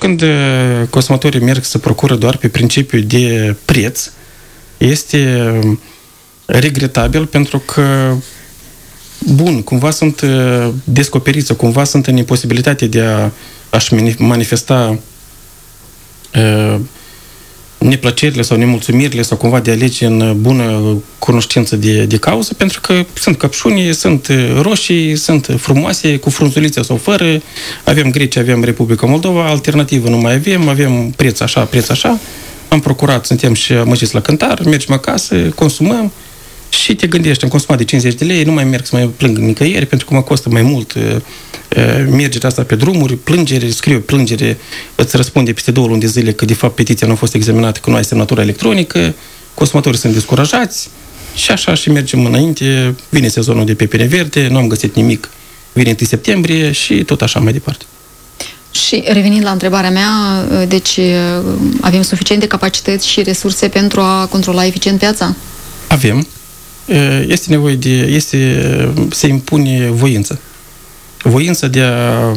când consumatorii merg să procură doar pe principiu de preț, este regretabil pentru că cumva sunt descoperiți, cumva sunt în imposibilitate de a-și manifesta neplăcerile sau nemulțumirile sau cumva de a alege în bună cunoștință de cauză, pentru că sunt căpșuni, sunt roșii, sunt frumoase, cu frunzulițe sau fără, avem Grecia, avem Republica Moldova, alternativă nu mai avem preț așa, am procurat, suntem și amăgiți la cântar, mergem acasă, consumăm și te gândești, am consumat de 50 de lei, nu mai merg să mai plâng nicăieri, pentru că mă costă mai mult mergerea asta pe drumuri, scriu plângere, îți răspunde peste 2 luni de zile că de fapt petiția nu a fost examinată, că nu ai semnătură electronică, consumatorii sunt descurajați și așa și mergem înainte, vine sezonul de pepene verde, nu am găsit nimic, vine 1 septembrie și tot așa mai departe. Și revenind la întrebarea mea, deci avem suficiente capacități și resurse pentru a controla eficient piața? Avem. Este nevoie se impune voință. Voința de a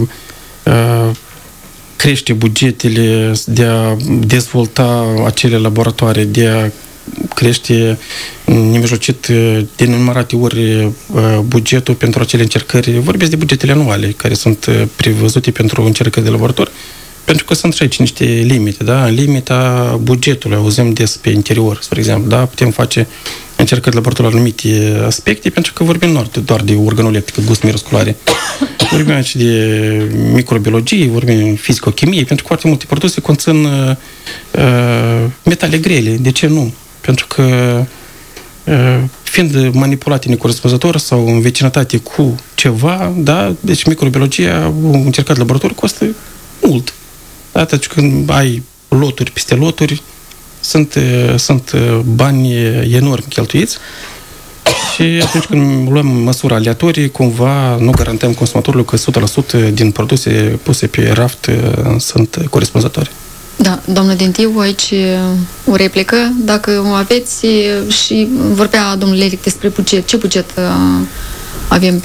crește bugetele, de a dezvolta acele laboratoare, de a crește nemijlocit de nenumărate ori bugetul pentru acele încercări. Vorbesc de bugetele anuale care sunt prevăzute pentru încercări de laborator, pentru că sunt și aici niște limite, da? În limita bugetului, auzim des pe interior, spre exemplu, da? Putem face încercări de laborator la anumite aspecte, pentru că vorbim doar de organoleptică, gust, miros, culoare. Vorbim aici de microbiologie, vorbim fizico-chimie, pentru că foarte multe produse conțin metale grele. De ce nu? Pentru că fiind manipulate necorespunzător sau în vecinătate cu ceva, da? Deci microbiologia, încercat laborator, costă mult. Atunci când ai loturi peste loturi, sunt bani enormi cheltuiți și atunci când luăm măsuri aleatorii, cumva nu garantăm consumatorului că 100% din produse puse pe raft sunt corespunzătoare. Da, doamnă Dentiu, aici o replică. Dacă o aveți și vorbea domnul Lelic despre buget, ce buget avem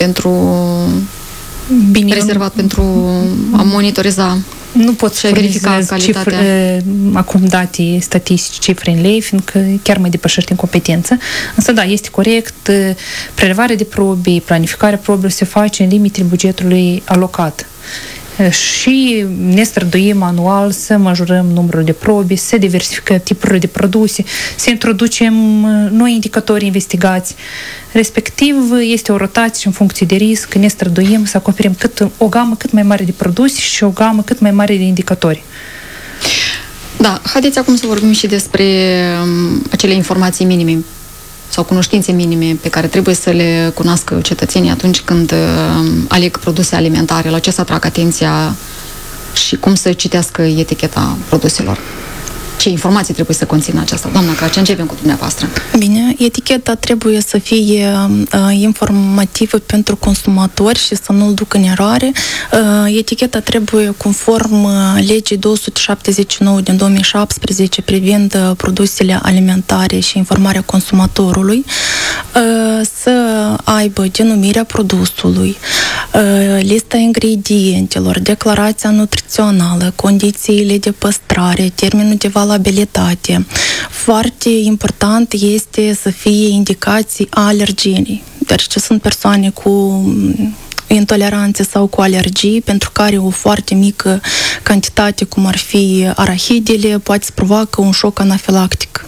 rezervat pentru a monitoriza? Nu pot să furnizez acum date statistici, cifre în lei, fiindcă chiar mai depășește în competență. Însă da, este corect, prelevarea de probe, planificarea probelor se face în limitele bugetului alocat. Și ne străduim anual să majorăm numărul de probe, să diversificăm tipurile de produse, să introducem noi indicatori investigați. Respectiv, este o rotație și în funcție de risc, ne străduim să acoperim o gamă cât mai mare de produse și o gamă cât mai mare de indicatori. Da, haideți acum să vorbim și despre acele informații minime sau cunoștințe minime pe care trebuie să le cunoască cetățenii atunci când aleg produse alimentare, la ce să atrag atenția și cum să citească eticheta produselor. Ce informații trebuie să conțină aceasta? Doamna Crace, începem cu dumneavoastră. Bine, eticheta trebuie să fie informativă pentru consumatori și să nu-l ducă în eroare. Eticheta trebuie, conform legii 279 din 2017 privind produsele alimentare și informarea consumatorului, să aibă denumirea produsului, lista ingredientelor, declarația nutrițională, condițiile de păstrare, termenul de valabilitate. Foarte important este să fie indicații alergenii, deoarece sunt persoane cu intoleranțe sau cu alergii, pentru care o foarte mică cantitate, cum ar fi arahidele, poate să provoacă un șoc anafilactic.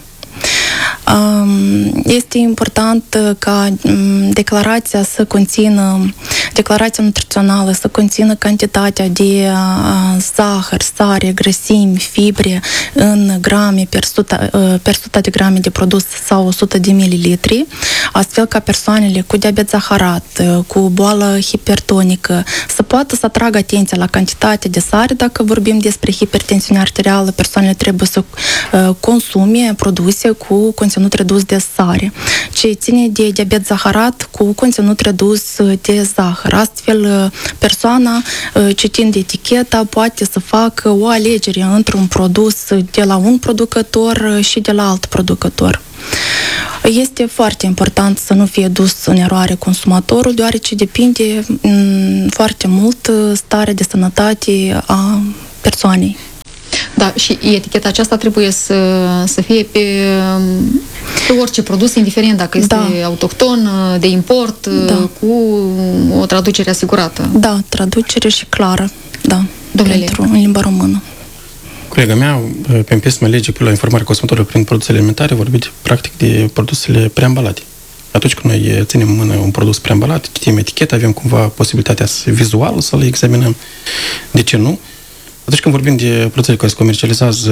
Este important ca declarația nutrițională să conțină cantitatea de zahăr, sare, grăsimi, fibre în grame per 100 de grame de produs sau 100 de mililitri, astfel ca persoanele cu diabet zaharat, cu boală hipertonică, să poată să atragă atenția la cantitatea de sare. Dacă vorbim despre hipertensiune arterială, persoanele trebuie să consume produse cu conținut redus de sare. Ce ține de diabet zaharat cu conținut redus de zahăr. Astfel, persoana, citind eticheta, poate să facă o alegere între un produs de la un producător și de la alt producător. Este foarte important să nu fie dus în eroare consumatorul, deoarece depinde foarte mult starea de sănătate a persoanei. Da, și eticheta aceasta trebuie să fie pe orice produs, indiferent dacă este autohton, de import, cu o traducere asigurată. Da, traducere și clară, Domnule, în limba română. Colega mea, pe prisma legii la informarea consumatorului prin produsele alimentare, vorbit practic de produsele preambalate. Atunci când noi ținem în mână un produs preambalat, citim eticheta, avem cumva posibilitatea vizuală să le examinăm. De ce nu? Atunci când vorbim de produsele care se comercializează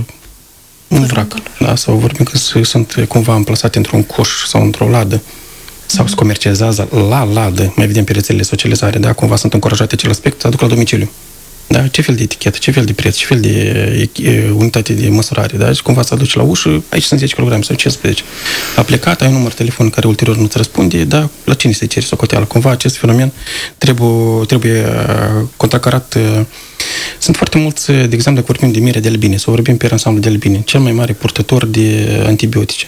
în vrac, sau vorbim că sunt cumva amplasate într-un coș sau într-o ladă, sau se comercializează la ladă, mai evident pe rețelele socializare, cumva sunt încurajate acel aspect, să aduc la domiciliu. Da? Ce fel de etichetă, ce fel de preț, ce fel de unitate de măsurare, da? Și cumva să aduci la ușă, aici sunt 10 kg sau 15. A plecat, ai un număr telefon care ulterior nu-ți răspunde, da? La cine să-i ceri socoteală? Cumva acest fenomen trebuie contracarat. Sunt foarte mulți, de exemplu, dacă vorbim de miere de albine, sau vorbim pe ansamblu de albine, cel mai mare purtător de antibiotice,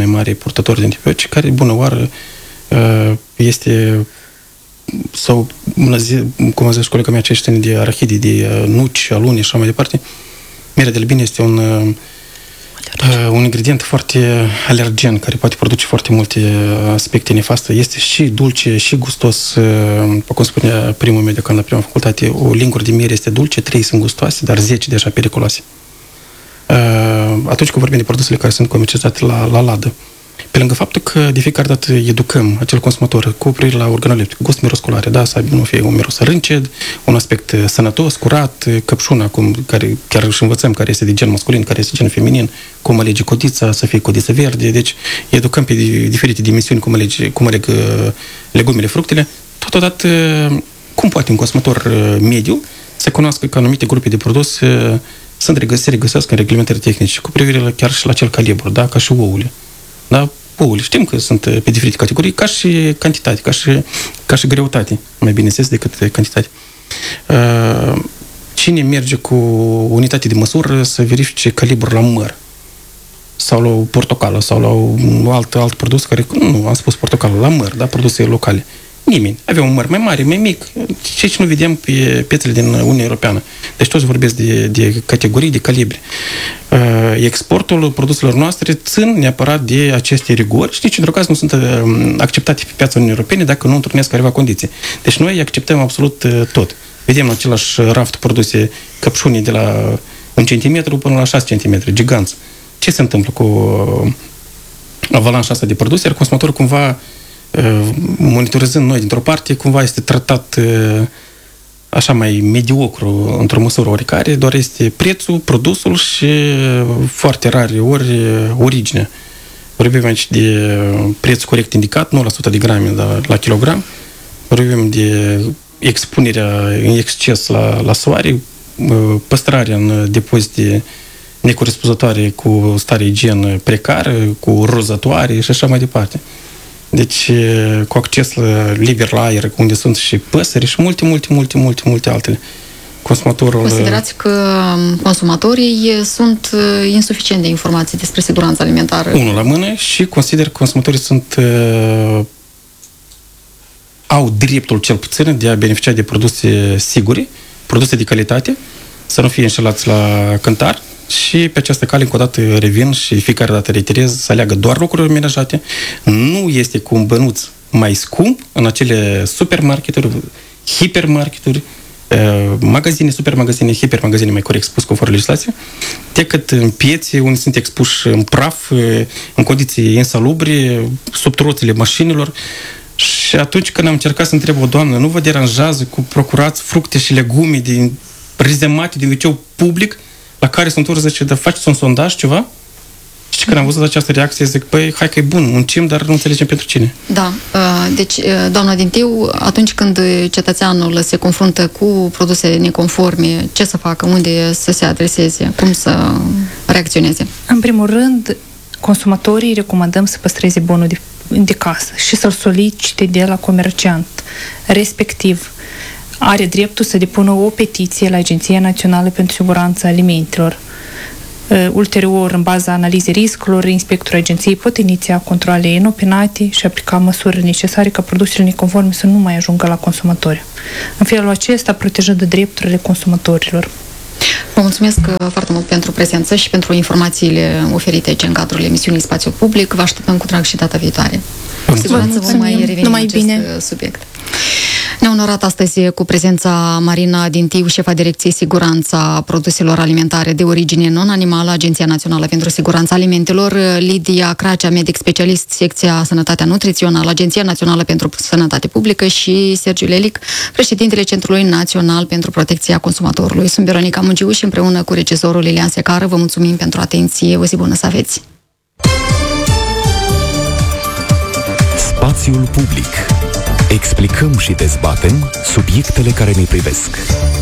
care, bună oară, este sau, cum a zis colega mea, aceștia de arahide, de nuci, alune și așa mai departe. Mierea de albine este un ingredient foarte alergen, care poate produce foarte multe aspecte nefaste. Este și dulce, și gustos. Cum spunea primul meu decan la prima facultate, o lingură de miere este dulce, 3 sunt gustoase, dar 10 deja periculoase. Atunci când vorbim de produsele care sunt comercializate la ladă, pe lângă faptul că de fiecare dată educăm acel consumator cu privire la organoleptic, gust mirosculare, da, să nu fie un miros rânced, un aspect sănătos, curat, căpșuna, care chiar își învățăm care este de gen masculin, care este de gen feminin, cum alege codița, să fie codiță verde, deci educăm pe diferite dimensiuni cum aleg legumele, fructele, totodată cum poate un consumator mediu să cunoască că anumite grupe de produs se regăsesc în reglementări tehnice cu privire chiar și la acel calibru, da, ca și ouăle. Da? Ouăle. Știm că sunt pe diferite categorii, ca și cantitate, ca și greutate, mai bine zis, decât cantitate. Cine merge cu unitate de măsură să verifice calibrul la măr? Sau la o portocală, sau la un alt produs care, nu am spus portocală, la măr, da? Produse locale. Nimeni. Avea un măr mai mare, mai mic, ceea ce nu vedem pe piețele din Uniunea Europeană. Deci toți vorbesc de categorii, de calibre. Exportul produselor noastre țin neapărat de aceste rigori și nici într-un caz nu sunt acceptate pe piața Uniunii Europene dacă nu întrunesc careva condiții. Deci noi acceptăm absolut tot. Vedem în același raft produse căpșuni de la 1 cm până la 6 cm, giganți. Ce se întâmplă cu avalanșa asta de produse? Iar consumatorul cumva monitorizând noi dintr-o parte, cumva este tratat așa mai mediocru într-o măsură oricare, doar este prețul, produsul și foarte rare ori originea. Vorbim aici de preț corect indicat, nu la 100 de grame, dar la kilogram. Vorbim de expunerea în exces la soare, păstrarea în depozite necorespunzătoare cu stare igienă precară, cu rozătoare și așa mai departe. Deci, cu acces liber la aer, unde sunt și păsări și multe altele. Consumatorul... Considerați că consumatorii sunt insuficient de informații despre siguranța alimentară? Unul la mână și consider că consumatorii au dreptul cel puțin de a beneficia de produse sigure, produse de calitate, să nu fie înșelați la cântar. Și pe această cale, încă o dată, revin și fiecare dată reiterez să aleagă doar lucruri menajate. Nu este cu un bănuț mai scump în acele supermarketuri, hipermarketuri, magazine, supermagazine, hipermagazine, mai corect spus, conform legislației, decât în piețe unde sunt expuși în praf, în condiții insalubre, sub troțile mașinilor. Și atunci când am încercat să întreb o doamnă, nu vă deranjează cu procurați fructe și legume rezemate din liceu public, la care sunt urmă, zice, dar faceți un sondaj, ceva? Și când am văzut această reacție, zic, păi, hai că e bun, muncim, dar nu înțelegem pentru cine. Da, deci, doamna Dintiu, atunci când cetățeanul se confruntă cu produse neconforme, ce să facă, unde să se adreseze, cum să reacționeze? În primul rând, consumatorii recomandăm să păstreze bonul de casă și să-l solicite de la comerciant. Respectiv, are dreptul să depună o petiție la Agenția Națională pentru Siguranța Alimentelor. Ulterior, în baza analizei riscurilor, inspectorul agenției pot iniția controale inopinate și aplica măsuri necesare ca produsele neconforme să nu mai ajungă la consumatori. În felul acesta, protejând drepturile consumatorilor. Vă mulțumesc foarte mult pentru prezență și pentru informațiile oferite aici în cadrul emisiunii Spațiu Public. Vă așteptăm cu drag și data viitoare. Cu siguranță vom mai reveni în acest subiect. Ne-a onorat astăzi cu prezența Marina Dintiu, șefa Direcției Siguranța Produselor Alimentare de origine non-animală, Agenția Națională pentru Siguranța Alimentelor, Lidia Cracea, medic specialist, secția Sănătatea Nutrițională, Agenția Națională pentru Sănătate Publică și Sergiu Lelic, președintele Centrului Național pentru Protecția Consumatorului. Sunt Veronica Mungiu și împreună cu regizorul Lilian Secară vă mulțumim pentru atenție. O zi bună să aveți! Spațiul Public. Explicăm și dezbatem subiectele care ne privesc.